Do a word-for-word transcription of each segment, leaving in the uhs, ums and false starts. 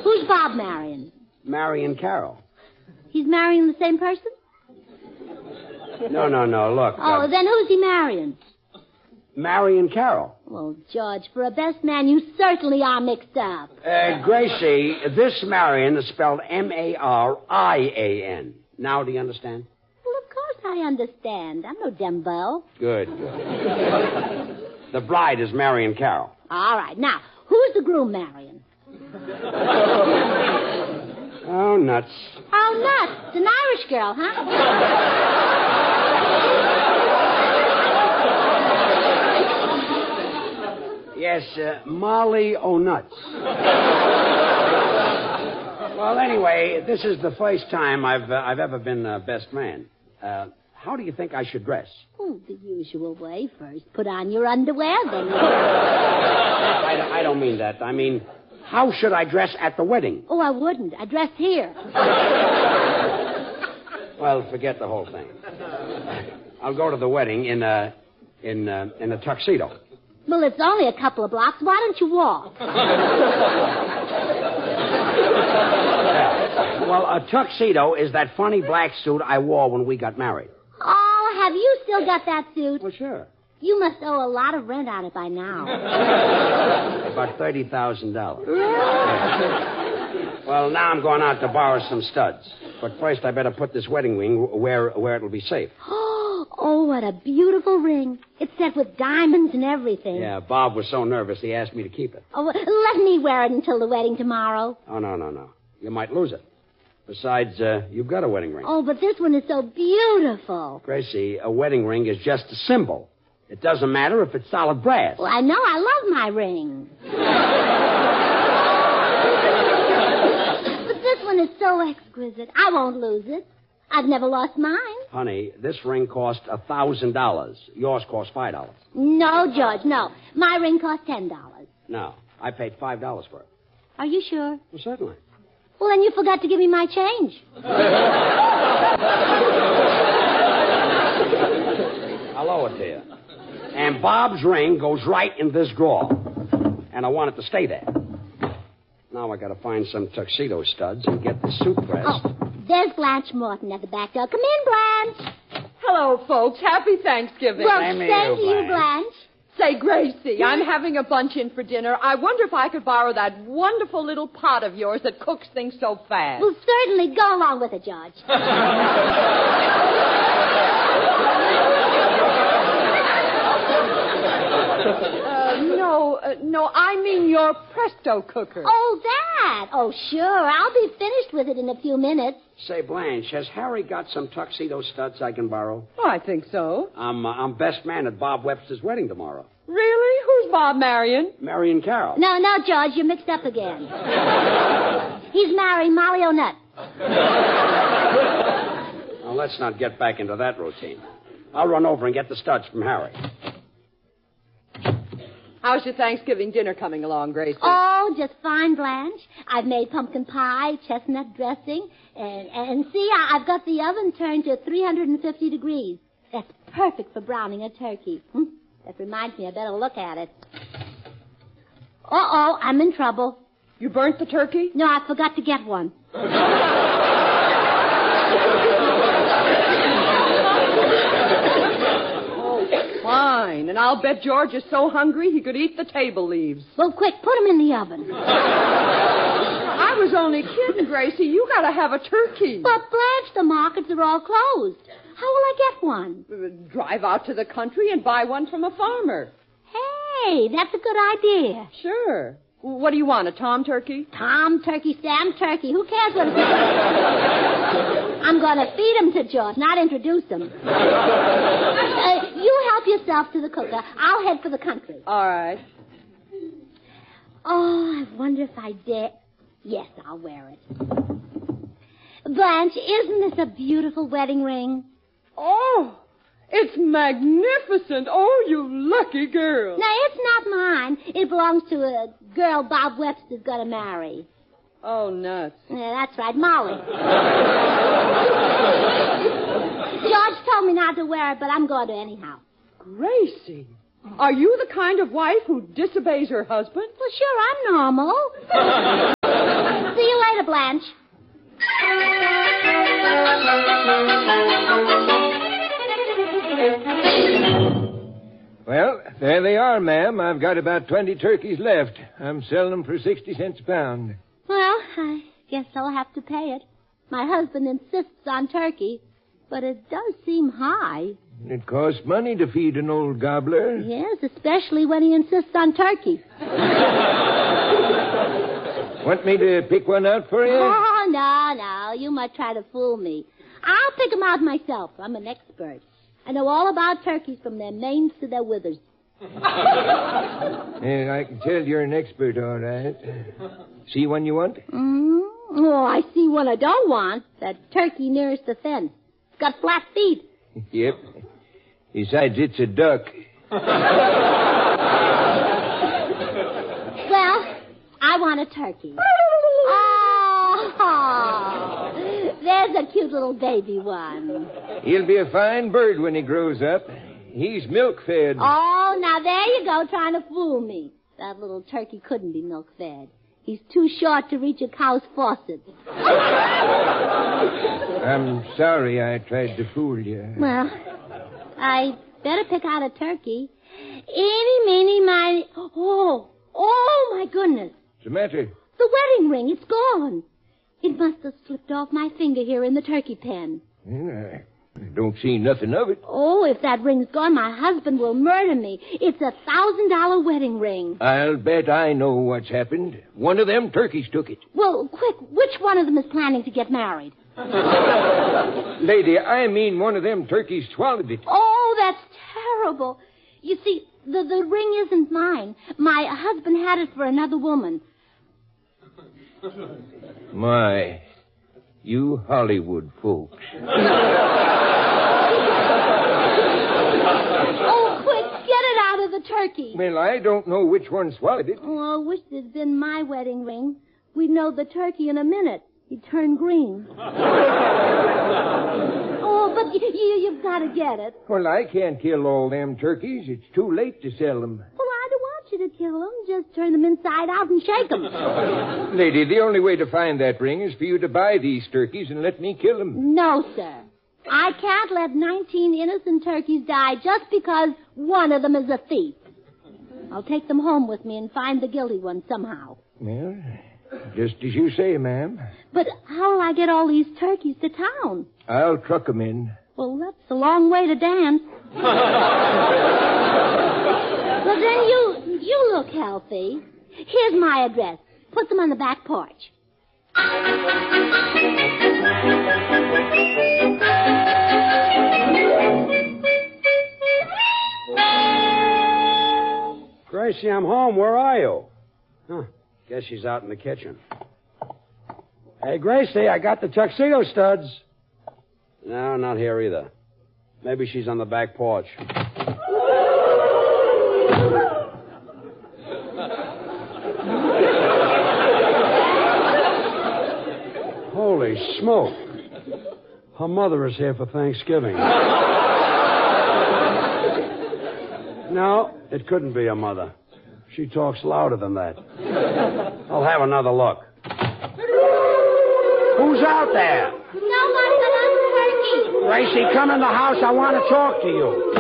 Who's Bob marrying? Marion Carroll. He's marrying the same person? No, no, no, look. Oh, uh, then who's he marrying? Marion Carroll. Well, George, for a best man, you certainly are mixed up. Uh, Gracie, this Marion is spelled M A R I A N. Now do you understand? Well, of course I understand. I'm no dumbbell. Good, good. The bride is Marion Carroll. All right. Now, who's the groom marrying? Oh, nuts. Oh, nuts. It's an Irish girl, huh? Yes, uh, Molly O'Nuts. Well, anyway, this is the first time I've uh, I've ever been uh, best man. Uh, how do you think I should dress? Oh, the usual way. First, put on your underwear, then... I, I don't mean that. I mean, how should I dress at the wedding? Oh, I wouldn't. I dressed here. Well, forget the whole thing. I'll go to the wedding in a, in a, in a tuxedo. Well, it's only a couple of blocks. Why don't you walk? Yeah. Well, a tuxedo is that funny black suit I wore when we got married. Oh, have you still got that suit? Well, sure. You must owe a lot of rent on it by now. About thirty thousand dollars. Well, now I'm going out to borrow some studs. But first I better put this wedding ring where, where it'll be safe. Oh, what a beautiful ring. It's set with diamonds and everything. Yeah, Bob was so nervous he asked me to keep it. Oh, let me wear it until the wedding tomorrow. Oh, no, no, no. You might lose it. Besides, uh, you've got a wedding ring. Oh, but this one is so beautiful. Gracie, a wedding ring is just a symbol. It doesn't matter if it's solid brass. Well, I know. I love my ring. But this one is so exquisite. I won't lose it. I've never lost mine. Honey, this ring cost a thousand dollars. Yours cost five dollars. No, George, no. My ring cost ten dollars. No, I paid five dollars for it. Are you sure? Well, certainly. Well, then you forgot to give me my change. I'll owe it to you. And Bob's ring goes right in this drawer. And I want it to stay there. Now I gotta find some tuxedo studs and get the suit pressed. Oh, there's Blanche Morton at the back door. Come in, Blanche. Hello, folks. Happy Thanksgiving. Well, Same to same you, to you, Blanche. Blanche. Say, Gracie, I'm having a bunch in for dinner. I wonder if I could borrow that wonderful little pot of yours that cooks things so fast. Well, certainly. Go along with it, George. Uh, no, uh, no, I mean your Presto cooker. Oh, that. Oh, sure. I'll be finished with it in a few minutes. Say, Blanche, has Harry got some tuxedo studs I can borrow? Oh, I think so. I'm, uh, I'm best man at Bob Webster's wedding tomorrow. Really? Who's Bob marrying? Marion Carroll. No, no, George, you're mixed up again. He's marrying Molly O'Nutt. Well, let's not get back into that routine. I'll run over and get the studs from Harry. How's your Thanksgiving dinner coming along, Gracie? Oh, just fine, Blanche. I've made pumpkin pie, chestnut dressing, and, and see, I, I've got the oven turned to three hundred fifty degrees. That's perfect for browning a turkey. Hmm? That reminds me, I better look at it. Uh-oh, I'm in trouble. You burnt the turkey? No, I forgot to get one. Fine, and I'll bet George is so hungry he could eat the table leaves. Well, quick, put him in the oven. I was only kidding, Gracie. You gotta have a turkey. But, Blanche, the markets are all closed. How will I get one? Uh, Drive out to the country and buy one from a farmer. Hey, that's a good idea. Sure. What do you want, a tom turkey? Tom turkey, Sam turkey. Who cares what it's I'm going to feed him to George, not introduce him. Uh, you help yourself to the cooker. I'll head for the country. All right. Oh, I wonder if I dare. Yes, I'll wear it. Blanche, isn't this a beautiful wedding ring? Oh, it's magnificent. Oh, you lucky girl. No, it's not mine. It belongs to a girl Bob Webster's going to marry. Oh, nuts. Yeah, that's right, Molly. George told me not to wear it, but I'm going to anyhow. Gracie, are you the kind of wife who disobeys her husband? Well, sure, I'm normal. See, Blanche. Well, there they are, ma'am. I've got about twenty turkeys left. I'm selling them for sixty cents a pound. Well, I guess I'll have to pay it. My husband insists on turkey, but it does seem high. It costs money to feed an old gobbler. Yes, especially when he insists on turkey. Want me to pick one out for you? Oh, no, no. You might try to fool me. I'll pick them out myself. I'm an expert. I know all about turkeys from their manes to their withers. Yeah, I can tell you're an expert, all right. See one you want? Mm-hmm. Oh, I see one I don't want. That turkey nearest the fence. It's got flat feet. Yep. Besides, it's a duck. Well, I want a turkey. Oh, there's a cute little baby one. He'll be a fine bird when he grows up. He's milk-fed. Oh, now there you go, trying to fool me. That little turkey couldn't be milk-fed. He's too short to reach a cow's faucet. I'm sorry I tried to fool you. Well, I better pick out a turkey. Eeny, meeny, miny. Oh, oh, my goodness. What's the matter? The wedding ring, it's gone. It must have slipped off my finger here in the turkey pen. Yeah, I don't see nothing of it. Oh, if that ring's gone, my husband will murder me. It's a thousand dollar wedding ring. I'll bet I know what's happened. One of them turkeys took it. Well, quick, which one of them is planning to get married? Lady, I mean one of them turkeys swallowed it. Oh, that's terrible. You see, the, the ring isn't mine. My husband had it for another woman. My, you Hollywood folks. Oh, quick, get it out of the turkey. Well, I don't know which one swallowed it. Oh, I wish it had been my wedding ring. We'd know the turkey in a minute. He'd turn green. Oh, but you, you, you've got to get it. Well, I can't kill all them turkeys. It's too late to sell them. Well, I don't want you to kill them. Just turn them inside out and shake them. Lady, the only way to find that ring is for you to buy these turkeys and let me kill them. No, sir. I can't let nineteen innocent turkeys die just because one of them is a thief. I'll take them home with me and find the guilty one somehow. Well, just as you say, ma'am. But how'll I get all these turkeys to town? I'll truck 'em in. Well, that's a long way to dance. Well, then you you look healthy. Here's my address. Put them on the back porch. Gracie, I'm home. Where are you? Huh. Guess she's out in the kitchen. Hey, Gracie, I got the tuxedo studs. No, not here either. Maybe she's on the back porch. Holy smoke. Her mother is here for Thanksgiving. No, it couldn't be her mother. She talks louder than that. I'll have another look. Who's out there? Nobody but us turkeys. Gracie, come in the house. I want to talk to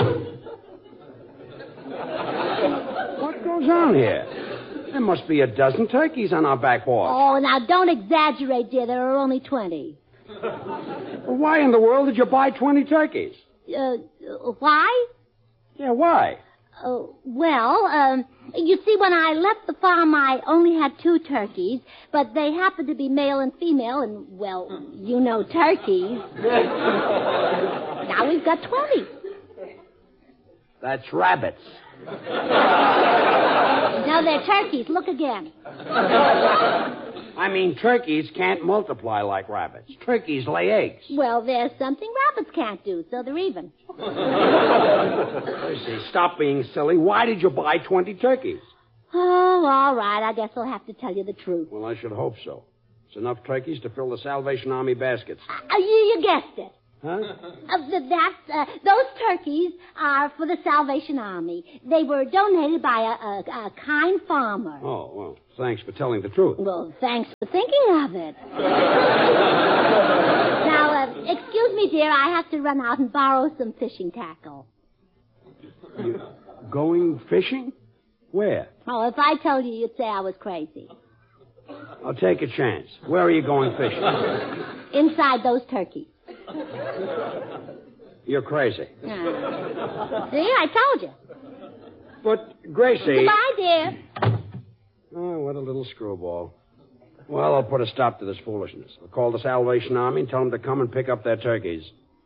you. What goes on here? There must be a dozen turkeys on our back porch. Oh, now don't exaggerate, dear. There are only twenty. Well, why in the world did you buy twenty turkeys? Uh, why? Yeah, why? Uh, well, um, you see, when I left the farm, I only had two turkeys, but they happened to be male and female, and, well, you know turkeys. Now we've got twenty. That's rabbits. No, they're turkeys. Look again. I mean, turkeys can't multiply like rabbits. Turkeys lay eggs. Well, there's something rabbits can't do, so they're even. Gracie, stop being silly. Why did you buy twenty turkeys? Oh, all right. I guess I'll have to tell you the truth. Well, I should hope so. It's enough turkeys to fill the Salvation Army baskets. Uh, you, you guessed it. Huh? Uh, th- that's, uh, those turkeys are for the Salvation Army. They were donated by a, a, a kind farmer. Oh, well, thanks for telling the truth. Well, thanks for thinking of it. Now, uh, excuse me, dear. I have to run out and borrow some fishing tackle. You're going fishing? Where? Oh, if I told you, you'd say I was crazy. I'll take a chance. Where are you going fishing? Inside those turkeys. You're crazy. Uh, see, I told you. But, Gracie... Goodbye, dear. Oh, what a little screwball. Well, I'll put a stop to this foolishness. I'll call the Salvation Army and tell them to come and pick up their turkeys.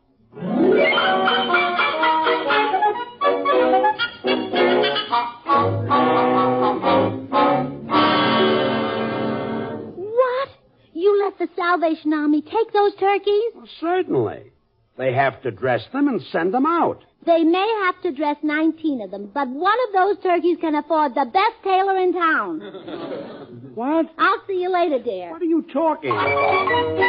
What? You let the Salvation Army take those turkeys? Well, certainly. They have to dress them and send them out. They may have to dress nineteen of them, but one of those turkeys can afford the best tailor in town. What? I'll see you later, dear. What are you talking about?